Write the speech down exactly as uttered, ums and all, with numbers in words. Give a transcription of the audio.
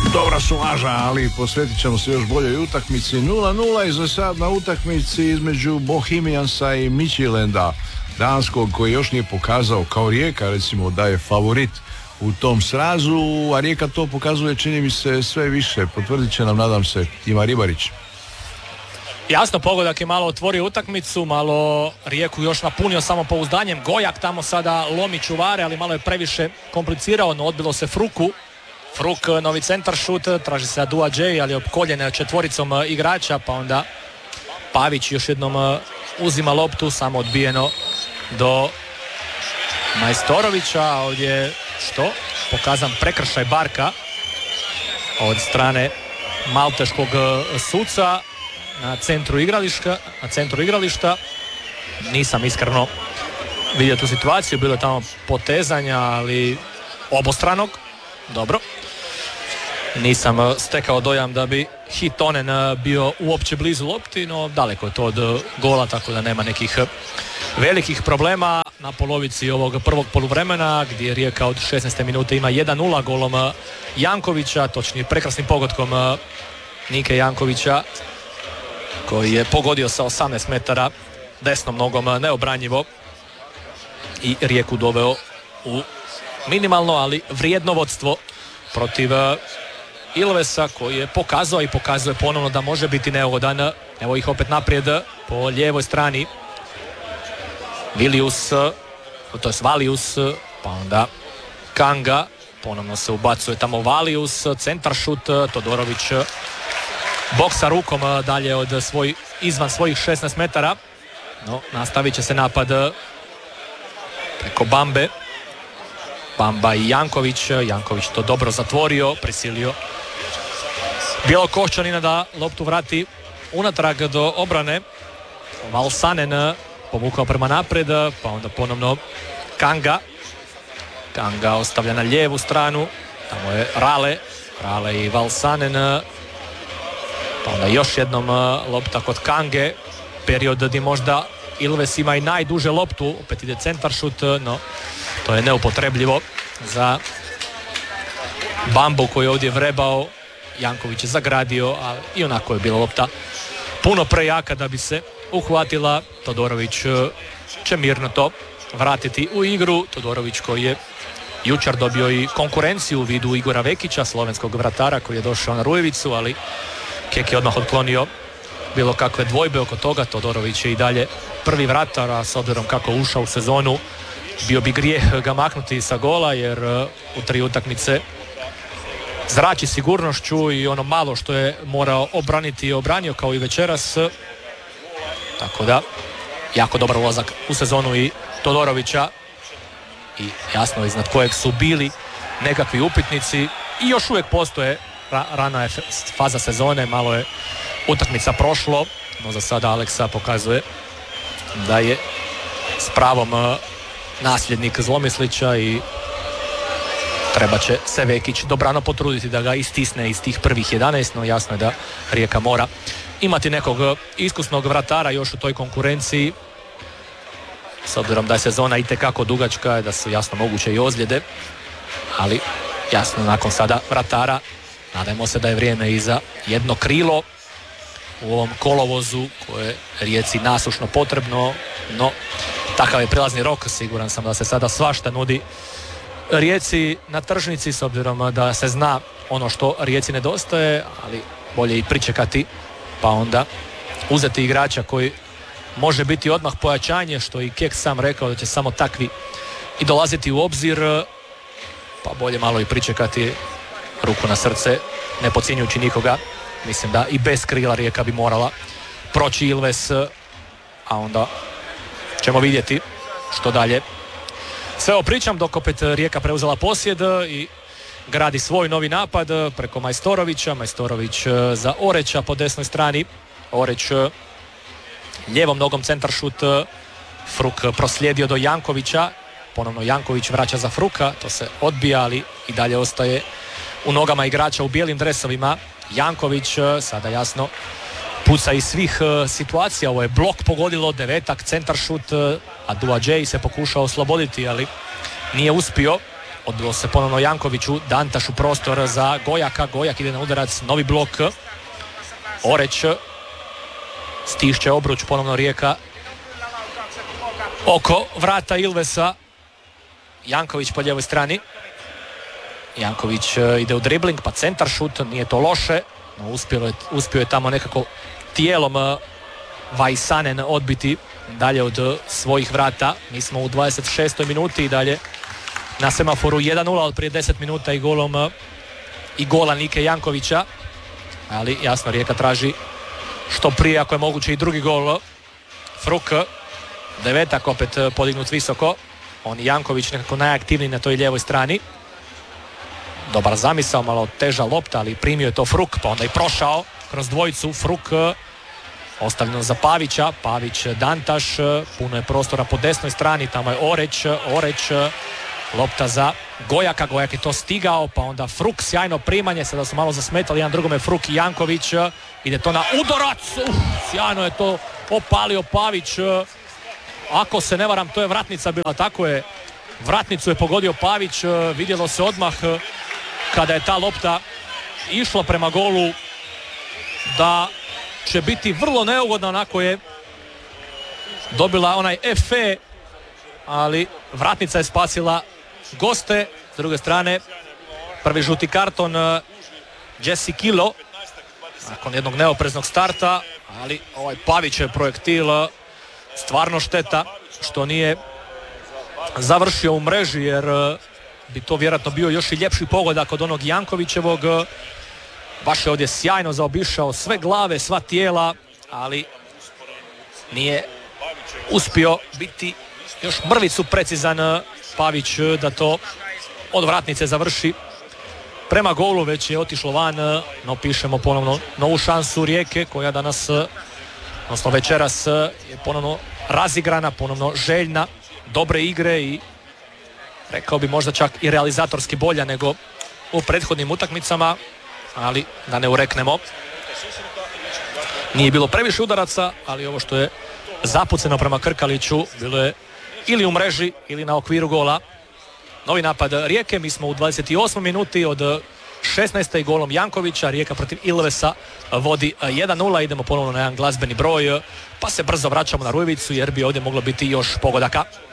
Dobra su laža, ali posvetit ćemo se još boljoj utakmici. nula nula i za sad na utakmici između Bohemiansa i Midtjylanda danskog, koji još nije pokazao kao Rijeka recimo da je favorit u tom srazu, a Rijeka to pokazuje, čini mi se, sve više. Potvrdit će nam, nadam se, Tima Ribarić. Jasno, pogodak je malo otvorio utakmicu, malo Rijeku još napunio samopouzdanjem. Gojak tamo sada lomi čuvare, ali malo je previše komplicirao, no odbilo se Fruku. Fruk, novi centar šut, traži se Adua Džej, ali opkoljen četvoricom igrača, pa onda Pavić još jednom uzima loptu, samo odbijeno do Majstorovića. Ovdje što? Pokazan prekršaj Barka od strane malteškog suca na centru igrališta, na centru igrališta. Nisam iskreno vidio tu situaciju, bilo je tamo potezanja, ali obostranog. Dobro. Nisam stekao dojam da bi Hitonen bio uopće blizu lopti, no daleko je to od gola, tako da nema nekih velikih problema na polovici ovog prvog poluvremena, gdje Rijeka od šesnaeste minute ima jedan nula golom Jankovića, točnije prekrasnim pogodkom Nike Jankovića, koji je pogodio sa osamnaest metara desnom nogom neobranjivo i Rijeku doveo u minimalno, ali vrijedno vodstvo protiv Ilvesa, koji je pokazao i pokazuje ponovno da može biti neugodan. Evo ih opet naprijed po lijevoj strani. Vilius, to je Valius, pa onda Kanga, ponovno se ubacuje tamo Valius, centar šut, Todorović boksa rukom dalje od svoj, izvan svojih šesnaest metara. No, nastavit će se napad preko Bambe. Bamba i Janković. Janković to dobro zatvorio, prisilio Bjelokošćanina da loptu vrati unatrag do obrane. Valsanen povukao prema napred, pa onda ponovno Kanga. Kanga ostavlja na lijevu stranu, tamo je Rale. Rale i Valsanen. Pa onda još jednom lopta kod Kange. Period gdje možda Ilves ima i najduže loptu, opet ide centar šut, no to je neupotrebljivo za Bambu koji je ovdje vrebao. Janković je zagradio, a i onako je bila lopta puno prejaka da bi se uhvatila. Todorović će mirno to vratiti u igru. Todorović koji je jučer dobio i konkurenciju u vidu Igora Vekića, slovenskog vratara koji je došao na Rujevicu, ali Kek je odmah otklonio bilo kakve dvojbe oko toga. Todorović je i dalje prvi vratar, a s obzirom kako ušao u sezonu, bio bi grijeh ga maknuti sa gola, jer u tri utakmice zrači sigurnošću i ono malo što je morao obraniti i obranio, kao i večeras. Tako da, jako dobar ulazak u sezonu i Todorovića, i jasno iznad kojeg su bili nekakvi upitnici i još uvijek postoje. Ra- rana je faza sezone, malo je utakmica prošlo, no za sada Aleksa pokazuje da je s pravom nasljednik Zlomislića i treba će se Vekić dobrano potruditi da ga istisne iz tih prvih jedanaest, no jasno je da Rijeka mora imati nekog iskusnog vratara još u toj konkurenciji, s obzirom da je sezona itekako dugačka, da su jasno moguće i ozljede, ali jasno nakon sada vratara nadajmo se da je vrijeme i za jedno krilo u ovom kolovozu koje je Rijeci nasušno potrebno, no takav je prilazni rok, siguran sam da se sada svašta nudi Rijeci na tržnici, s obzirom da se zna ono što Rijeci nedostaje, ali bolje i pričekati, pa onda uzeti igrača koji može biti odmah pojačanje, što i Kek sam rekao da će samo takvi i dolaziti u obzir, pa bolje malo i pričekati, ruku na srce, ne podcjenjujući nikoga. Mislim da i bez krila Rijeka bi morala proći Ilves, a onda ćemo vidjeti što dalje. Sve ovo pričam dok opet Rijeka preuzela posjed i gradi svoj novi napad preko Majstorovića. Majstorović za Oreća po desnoj strani. Oreć lijevom nogom centar šut. Fruk proslijedio do Jankovića. Ponovno Janković vraća za Fruka. To se odbija, ali i dalje ostaje u nogama igrača u bijelim dresovima. Janković sada jasno puca iz svih situacija. Ovo je blok pogodilo, devetak, centar šut. Adua Džej se pokušao osloboditi, ali nije uspio. Odbilo se ponovno Jankoviću, Dantaš u prostor za Gojaka, Gojak ide na udarac, novi blok, Oreć stišće obruč, ponovno Rijeka oko vrata Ilvesa, Janković po lijevoj strani, Janković ide u dribling, pa centar šut, nije to loše, no uspio je, uspio je tamo nekako tijelom Vaisanen odbiti dalje od svojih vrata. Mi smo u dvadeset šestoj minuti i dalje na semaforu jedan nula od prije deset minuta i golom i gola Nike Jankovića, ali jasno Rijeka traži što prije ako je moguće i drugi gol. Fruk, devetak opet podignut visoko, on i Janković nekako najaktivniji na toj lijevoj strani. Dobar zamisao, malo teža lopta, ali primio je to Fruk, pa onda i prošao kroz dvojicu. Fruk ostavljeno za Pavića, Pavić Dantaš, puno je prostora po desnoj strani, tamo je Oreć, Oreć, lopta za Gojaka, Gojak je to stigao, pa onda Fruk, sjajno primanje, sada su malo zasmetali jedan drugome Fruk i Janković, ide to na udorac, uf, sjajno je to opalio Pavić, ako se ne varam to je vratnica bila, tako je, vratnicu je pogodio Pavić, vidjelo se odmah kada je ta lopta išla prema golu da će biti vrlo neugodna, onako je dobila onaj efe, ali vratnica je spasila goste. S druge strane prvi žuti karton Jesse Kilo nakon jednog neopreznog starta, ali ovaj Pavić je projektil, stvarno šteta što nije završio u mreži, jer bi to vjerojatno bio još i ljepši pogodak od onog Jankovićevog. Baš je ovdje sjajno zaobišao sve glave, sva tijela, ali nije uspio biti još mrvicu precizan Pavić da to od vratnice završi prema golu, već je otišlo van, no pišemo ponovno novu šansu Rijeke koja danas, odnosno večeras je ponovno razigrana, ponovno željna dobre igre i rekao bi možda čak i realizatorski bolja nego u prethodnim utakmicama, ali da ne ureknemo. Nije bilo previše udaraca, ali ovo što je zapuceno prema Krkaliću bilo je ili u mreži ili na okviru gola. Novi napad Rijeke, mi smo u dvadeset osmoj minuti od šesnaeste golom Jankovića, Rijeka protiv Ilvesa vodi jedan nula, idemo ponovno na jedan glazbeni broj, pa se brzo vraćamo na Rujevicu jer bi ovdje moglo biti još pogodaka.